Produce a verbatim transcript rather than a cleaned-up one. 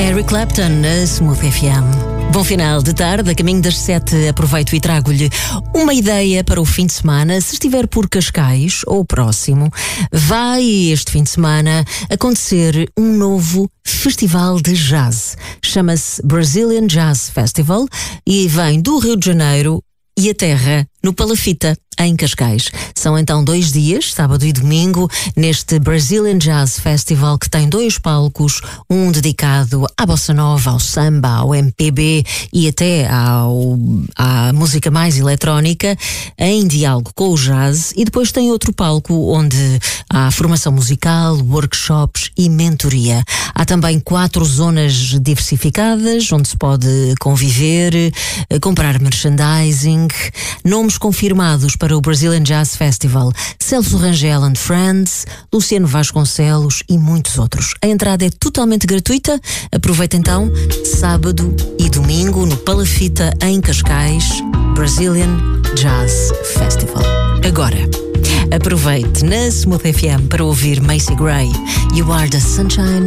Eric Clapton na Smooth F M. Bom final de tarde, a caminho das sete aproveito e trago-lhe uma ideia para o fim de semana. Se estiver por Cascais ou próximo, vai este fim de semana acontecer um novo festival de jazz. Chama-se Brazilian Jazz Festival e vem do Rio de Janeiro e aterra no Palafita, em Cascais. São então dois dias, sábado e domingo, neste Brazilian Jazz Festival, que tem dois palcos, um dedicado à bossa nova, ao samba, ao M P B e até ao, à música mais eletrónica, em diálogo com o jazz, e depois tem outro palco onde há formação musical, workshops e mentoria. Há também quatro zonas diversificadas, onde se pode conviver, comprar merchandising, nomes confirmados para o Brazilian Jazz Festival: Celso Rangel and Friends, Luciano Vasconcelos e muitos outros. A entrada é totalmente gratuita. Aproveita então, sábado e domingo, no Palafita, em Cascais, Brazilian Jazz Festival. Agora, aproveite na Smooth F M para ouvir Macy Gray, You Are the Sunshine